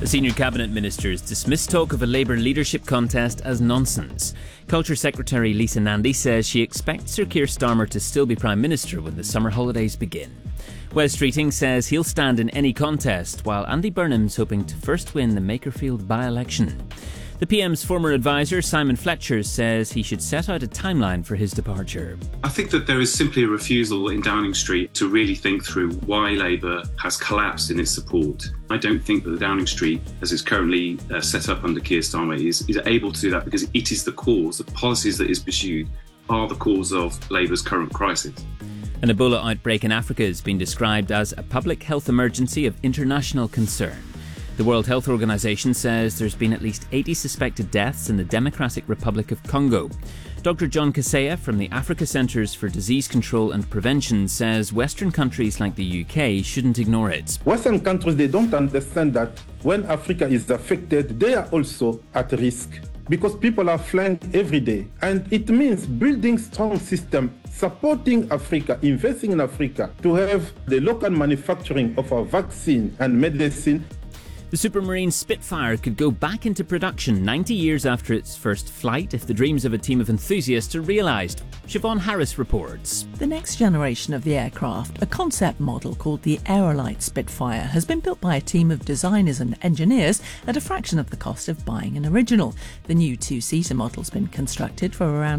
Senior cabinet ministers dismissed talk of a Labour leadership contest as nonsense. Culture Secretary Lisa Nandy says she expects Sir Keir Starmer to still be Prime Minister when the summer holidays begin. Wes Streeting says he'll stand in any contest, while Andy Burnham's hoping to first win the Makerfield by-election. The PM's former advisor, Simon Fletcher, says he should set out a timeline for his departure. I think that there is simply a refusal in Downing Street to really think through why Labour has collapsed in its support. I don't think that the Downing Street, as it's currently set up under Keir Starmer, is able to do that, because it is the cause. The policies that is pursued are the cause of Labour's current crisis. An Ebola outbreak in Africa has been described as a public health emergency of international concern. The World Health Organization says there's been at least 80 suspected deaths in the Democratic Republic of Congo. Dr. John Kaseya from the Africa Centres for Disease Control and Prevention says Western countries like the UK shouldn't ignore it. Western countries, they don't understand that when Africa is affected, they are also at risk, because people are flying every day. And it means building strong system, supporting Africa, investing in Africa, to have the local manufacturing of our vaccine and medicine. The Supermarine Spitfire could go back into production 90 years after its first flight if the dreams of a team of enthusiasts are realised. Siobhan Harris reports. The next generation of the aircraft, a concept model called the Aerolite Spitfire, has been built by a team of designers and engineers at a fraction of the cost of buying an original. The new two-seater model's been constructed for around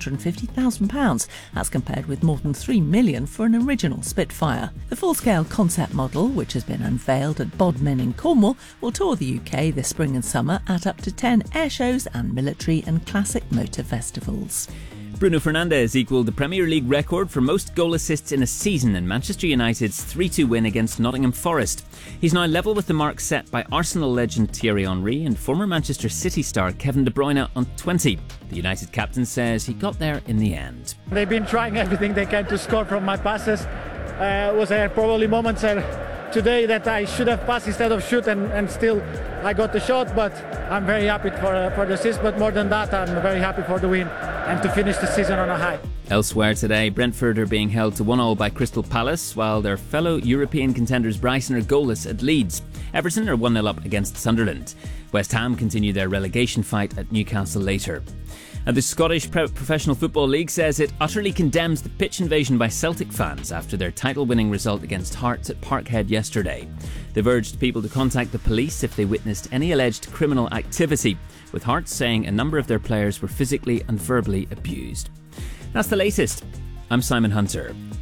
£750,000, as compared with more than £3 million for an original Spitfire. The full-scale concept model, which has been unveiled at Bodmin in Cornwall, will tour the UK this spring and summer at up to 10 air shows and military and classic motor festivals. Bruno Fernandes equalled the Premier League record for most goal assists in a season in Manchester United's 3-2 win against Nottingham Forest. He's now level with the mark set by Arsenal legend Thierry Henry and former Manchester City star Kevin De Bruyne on 20. The United captain says he got there in the end. They've been trying everything they can to score from my passes. Was there probably moments today that I should have passed instead of shoot, and still I got the shot, but I'm very happy for the assist. But more than that, I'm very happy for the win and to finish the season on a high. Elsewhere today, Brentford are being held to 1-1 by Crystal Palace, while their fellow European contenders Brighton are goalless at Leeds. Everton are 1-0 up against Sunderland. West Ham continue their relegation fight at Newcastle later. And the Scottish Professional Football League says it utterly condemns the pitch invasion by Celtic fans after their title-winning result against Hearts at Parkhead yesterday. They've urged people to contact the police if they witnessed any alleged criminal activity, with Hearts saying a number of their players were physically and verbally abused. That's the latest. I'm Simon Hunter.